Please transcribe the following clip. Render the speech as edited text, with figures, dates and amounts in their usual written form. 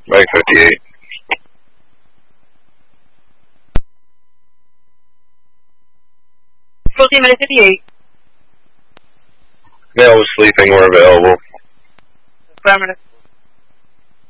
Mike 58. Proceed, Mike 58. Male was sleeping, we're available. Affirmative.